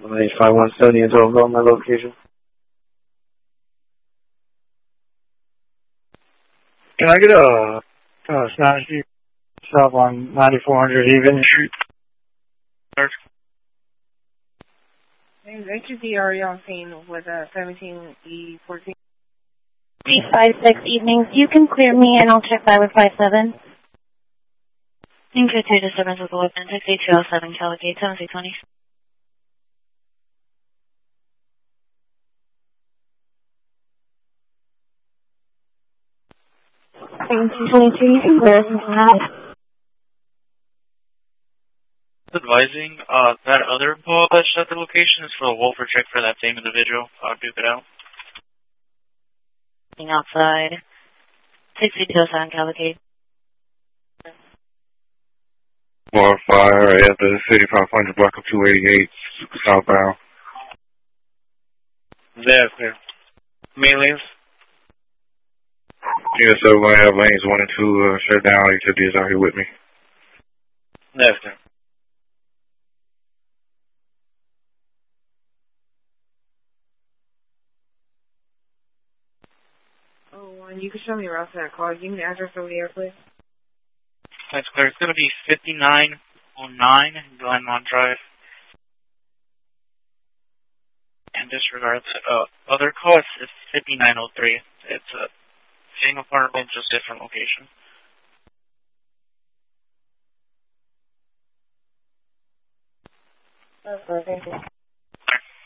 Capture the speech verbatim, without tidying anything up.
ninety-five one seventy in total, my location. Can I get a, a Spanish Street stop on ninety-four hundred Even Street? Name's H D already on scene with a seventeen E fourteen. three five six evenings. You can clear me and I'll check by with five seven. Thank you, two to seven to the weapon, sixty two oh seven, Caligate, seven six twenty. seventeen twenty-two, you can clear us until now. Advising, uh, that other ball that shut the location is for a Wolfer check for that same individual. I'll duke it out. Outside, sixty two oh seven, Caligate. Bar fire at the City five hundred block of two eighty-eight, southbound. There, clear. Main lanes? Yeah, so we're going to have lanes one and two uh, shut down. H D is out here with me. There, clear. Oh, and you can show me around to that car. Give me the address over the air, please. That's clear. It's going to be fifty-nine oh nine Glenmont Drive. And disregard the uh, other call, it's fifty-nine oh three. It's a same apartment, just different location. Okay, thank you.